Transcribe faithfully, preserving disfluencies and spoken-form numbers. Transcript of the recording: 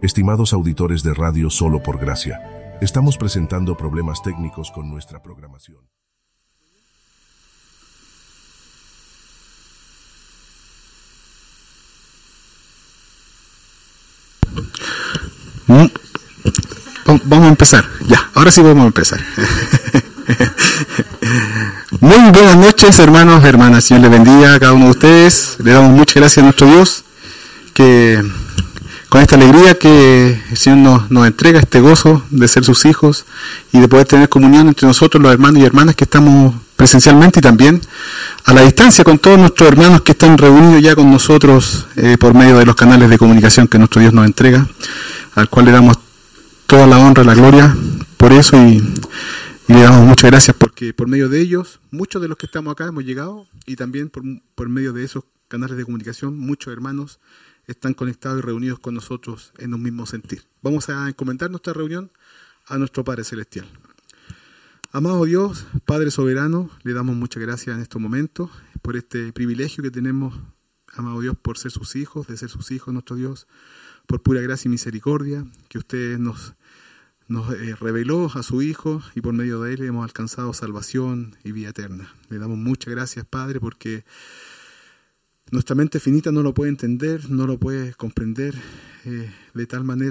Estimados auditores de Radio Solo por Gracia, estamos presentando problemas técnicos con nuestra programación. Vamos a empezar, ya, ahora sí vamos a empezar. Muy buenas noches, hermanos, hermanas. Señor les bendiga a cada uno de ustedes. Le damos muchas gracias a nuestro Dios, que con esta alegría que el Señor nos, nos entrega, este gozo de ser sus hijos y de poder tener comunión entre nosotros, los hermanos y hermanas que estamos presencialmente y también a la distancia con todos nuestros hermanos que están reunidos ya con nosotros eh, por medio de los canales de comunicación que nuestro Dios nos entrega, al cual le damos toda la honra y la gloria por eso y, y le damos muchas gracias porque por medio de ellos, muchos de los que estamos acá hemos llegado y también por, por medio de esos canales de comunicación, muchos hermanos están conectados y reunidos con nosotros en un mismo sentir. Vamos a encomendar nuestra reunión a nuestro Padre Celestial. Amado Dios, Padre Soberano, le damos muchas gracias en estos momentos por este privilegio que tenemos, amado Dios, por ser sus hijos, de ser sus hijos, nuestro Dios, por pura gracia y misericordia, que usted nos, nos eh, reveló a su Hijo y por medio de él hemos alcanzado salvación y vida eterna. Le damos muchas gracias, Padre, porque nuestra mente finita no lo puede entender, no lo puede comprender eh, de tal manera